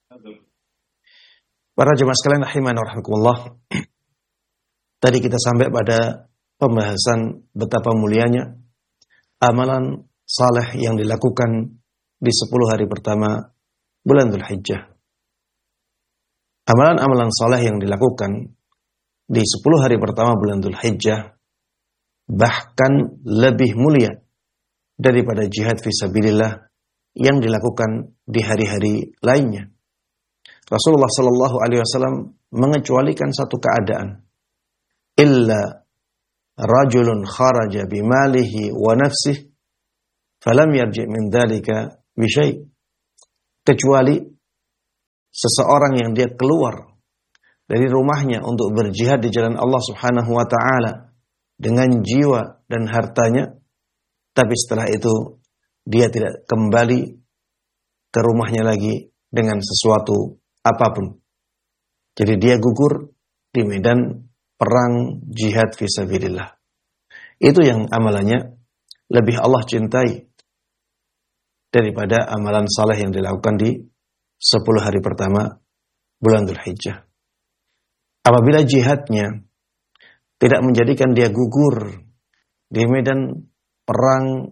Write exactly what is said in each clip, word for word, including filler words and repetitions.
Para jemaah sekalian rahimani wa rahimakumullah. Tadi kita sampai pada pembahasan betapa mulianya amalan saleh yang dilakukan di sepuluh hari pertama bulan Dzulhijjah. Amalan-amalan saleh yang dilakukan di sepuluh hari pertama bulan Dzulhijjah bahkan lebih mulia daripada jihad fisabilillah yang dilakukan di hari-hari lainnya. Rasulullah sallallahu alaihi wasallam mengecualikan satu keadaan, illa rajulun kharaja bimalihi wa nafsihi falam yarji' min dzalika bi syai', kecuali seseorang yang dia keluar dari rumahnya untuk berjihad di jalan Allah Subhanahu wa taala dengan jiwa dan hartanya, tapi setelah itu dia tidak kembali ke rumahnya lagi dengan sesuatu apapun. Jadi dia gugur di medan perang jihad fisabilillah. Itu yang amalannya lebih Allah cintai daripada amalan saleh yang dilakukan di sepuluh hari pertama bulan Dzulhijjah. Apabila jihadnya tidak menjadikan dia gugur di medan perang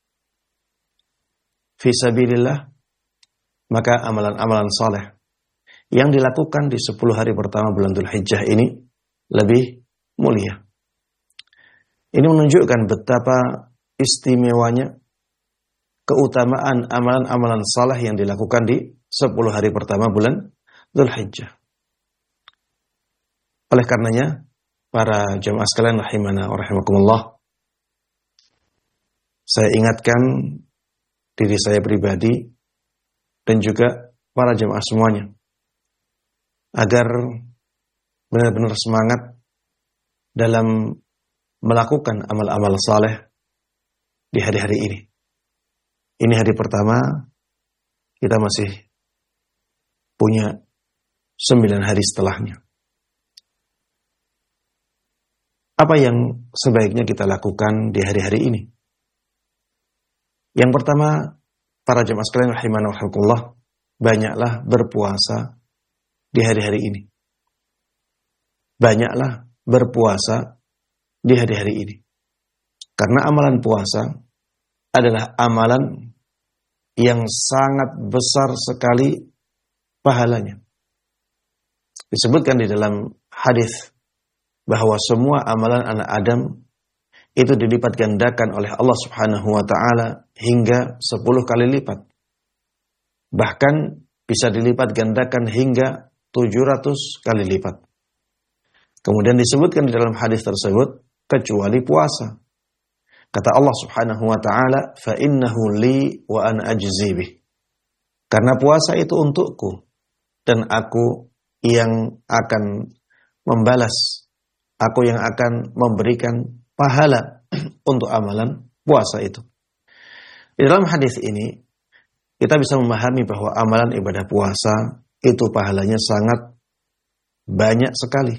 fisabilillah, maka amalan-amalan saleh yang dilakukan di sepuluh hari pertama bulan Dzulhijjah ini lebih mulia. Ini menunjukkan betapa istimewanya keutamaan amalan-amalan saleh yang dilakukan di sepuluh hari pertama bulan Dzulhijjah. Oleh karenanya, para jemaah sekalian rahimana wa rahimakumullah, saya ingatkan diri saya pribadi dan juga para jemaah semuanya agar benar-benar semangat dalam melakukan amal-amal saleh di hari-hari ini. Ini hari pertama, kita masih punya sembilan hari setelahnya. Apa yang sebaiknya kita lakukan di hari-hari ini? Yang pertama, para jemaah sekalian rahimana wa rahimakumullah, banyaklah berpuasa di hari-hari ini. Banyaklah berpuasa di hari-hari ini. Karena amalan puasa adalah amalan yang sangat besar sekali pahalanya. Disebutkan di dalam hadis bahwa semua amalan anak Adam itu dilipat gandakan oleh Allah Subhanahu wa taala hingga sepuluh kali lipat. Bahkan bisa dilipat gandakan hingga tujuh ratus kali lipat. Kemudian disebutkan di dalam hadis tersebut kecuali puasa. Kata Allah Subhanahu wa taala, "Fa innahu li wa ana ajzi bih." Karena puasa itu untukku dan aku yang akan membalas, aku yang akan memberikan pahala untuk amalan puasa itu. Di dalam hadis ini kita bisa memahami bahwa amalan ibadah puasa itu pahalanya sangat banyak sekali.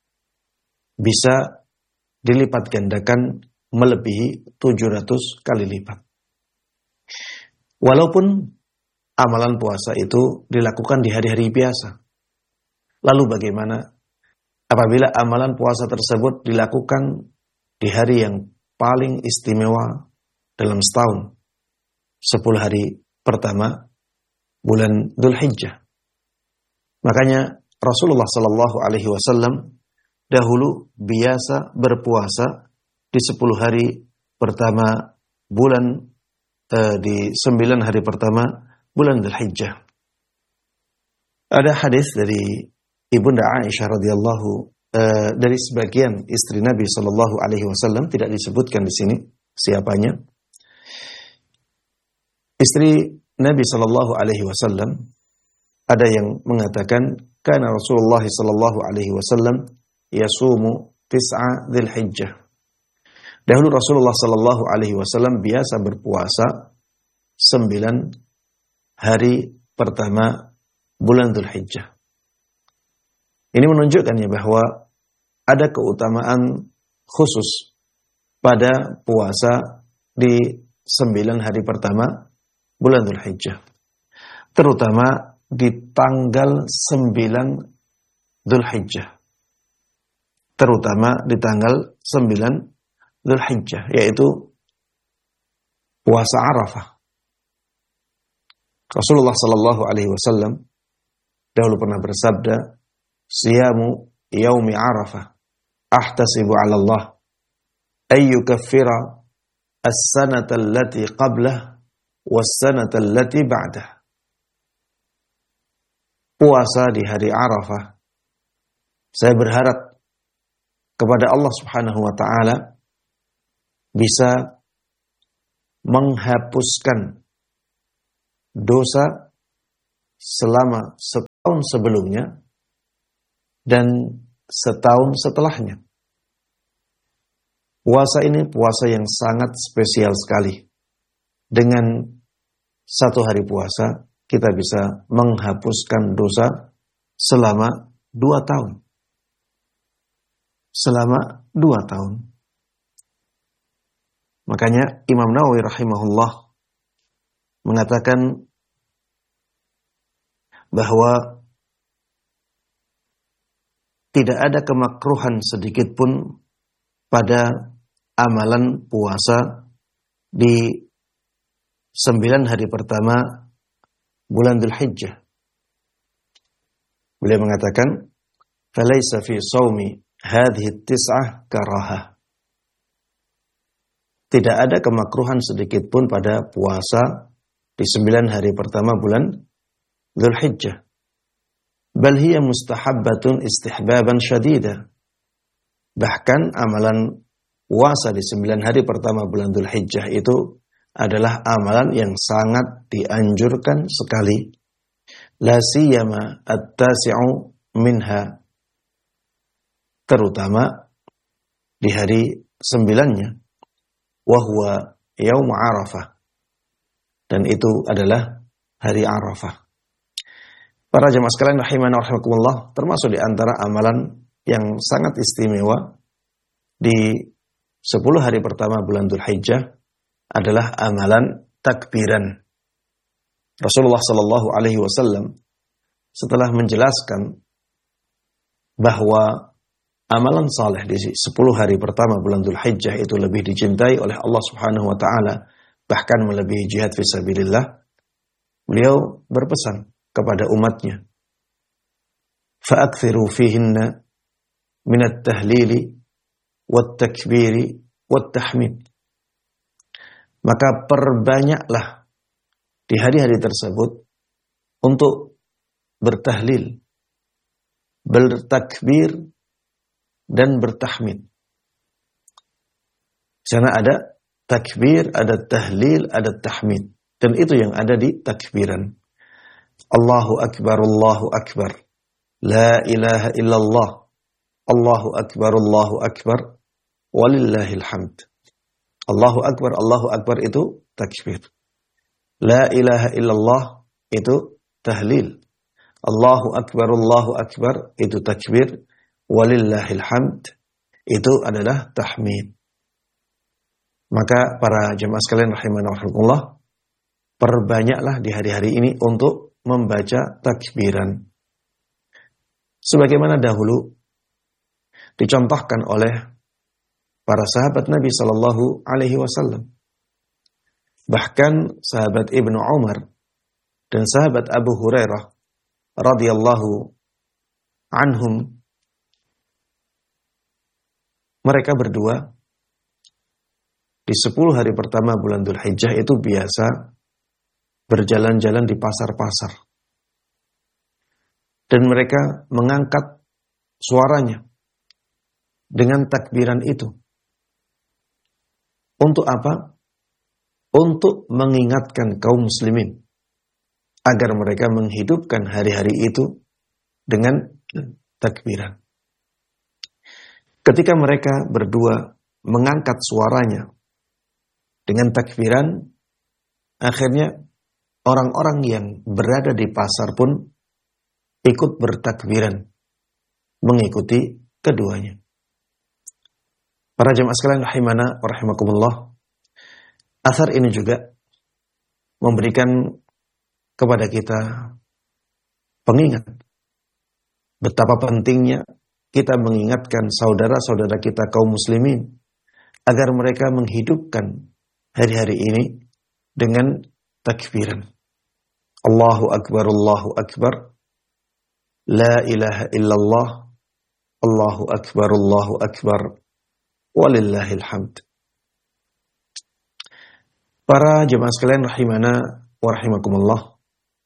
Bisa dilipat gandakan melebihi tujuh ratus kali lipat. Walaupun amalan puasa itu dilakukan di hari-hari biasa. Lalu bagaimana apabila amalan puasa tersebut dilakukan di hari yang paling istimewa dalam setahun, sepuluh hari pertama bulan Dzulhijjah? Makanya Rasulullah sallallahu alaihi wasallam dahulu biasa berpuasa di sepuluh hari pertama bulan eh, di sembilan hari pertama bulan Dzulhijjah. Ada hadis dari Ibunda Aisyah radhiyallahu eh, dari sebagian istri Nabi sallallahu alaihi wasallam, tidak disebutkan di sini siapanya. Istri Nabi sallallahu alaihi wasallam ada yang mengatakan kana Rasulullah sallallahu alaihi wasallam yasumu tis'a Dzulhijjah. Dahulu Rasulullah sallallahu alaihi wasallam biasa berpuasa sembilan hari pertama bulan Dzulhijjah. Ini menunjukkannya bahwa ada keutamaan khusus pada puasa di sembilan hari pertama bulan Dzulhijjah. Terutama di tanggal sembilan Dzulhijjah. Terutama di tanggal sembilan Dzulhijjah, yaitu puasa Arafah. Rasulullah sallallahu alaihi wasallam dahulu pernah bersabda, "Siyamu yaumi Arafah ahtasibu 'ala Allah ay yukaffira as-sanata allati qablah was-sanata allati ba'dah." Puasa di hari Arafah, saya berharap kepada Allah Subhanahu wa taala bisa menghapuskan dosa selama setahun sebelumnya dan setahun setelahnya. Puasa ini puasa yang sangat spesial sekali. Dengan satu hari puasa, kita bisa menghapuskan dosa selama dua tahun. Selama dua tahun. Makanya Imam Nawawi rahimahullah mengatakan bahwa tidak ada kemakruhan sedikit pun pada amalan puasa di sembilan hari pertama bulan Dzulhijjah. Beliau mengatakan, "Falaisa fi shaumi hadhihi tis'ah karahah." Tidak ada kemakruhan sedikit pun pada puasa di sembilan hari pertama bulan Dzulhijjah. Bal hiya mustahabbatun istihbaban syadida. Bahkan amalan puasa di sembilan hari pertama bulan Dzulhijjah itu adalah amalan yang sangat dianjurkan sekali. La siyama at-tasi'u minha. Terutama di hari sembilannya. Wa huwa yaum Arafah. Dan itu adalah hari Arafah. Para jemaah sekalian rahimana wa rahimakumullah, termasuk di antara amalan yang sangat istimewa di sepuluh hari pertama bulan Dzulhijjah adalah amalan takbiran. Rasulullah sallallahu alaihi wasallam setelah menjelaskan bahwa amalan saleh di sepuluh hari pertama bulan Dzulhijjah itu lebih dicintai oleh Allah Subhanahu wa taala, bahkan melebihi jihad fisabilillah, beliau berpesan kepada umatnya, fa'akthiru fihinna minat tahlili wat takbiri wat tahmid. Maka perbanyaklah di hari-hari tersebut untuk bertahlil, bertakbir dan bertahmid. Di sana ada takbir, ada tahlil, ada tahmid, dan itu yang ada di takbiran. Allahu Akbar, Allahu Akbar, La ilaha illallah, Allahu Akbar, Allahu Akbar, walillahil hamd. Allahu Akbar, Allahu Akbar itu takbir. La ilaha illallah itu tahlil. Allahu Akbar, Allahu Akbar itu takbir. Walillahil hamd itu adalah tahmid. Maka para jemaah sekalian rahimana wa rahimakumullah, perbanyaklah di hari-hari ini untuk membaca takbiran. Sebagaimana dahulu dicontohkan oleh para sahabat Nabi sallallahu alaihi wasallam. Bahkan sahabat Ibnu Umar dan sahabat Abu Hurairah radhiyallahu anhum, mereka berdua di sepuluh hari pertama bulan Dzulhijjah itu biasa berjalan-jalan di pasar-pasar. Dan mereka mengangkat suaranya dengan takbiran itu. Untuk apa? Untuk mengingatkan kaum muslimin agar mereka menghidupkan hari-hari itu dengan takbiran. Ketika mereka berdua mengangkat suaranya dengan takbiran, akhirnya orang-orang yang berada di pasar pun ikut bertakbiran, mengikuti keduanya. Para jemaah sekalian rahimana wa rahimakumullah, asar ini juga memberikan kepada kita pengingat betapa pentingnya kita mengingatkan saudara-saudara kita kaum muslimin agar mereka menghidupkan hari-hari ini dengan takbiran. Allahu Akbar, Allahu Akbar, La ilaha illallah, Allahu Akbar, Allahu Akbar, walillahil hamd. Para jemaah sekalian rahimana wa rahimakumullah.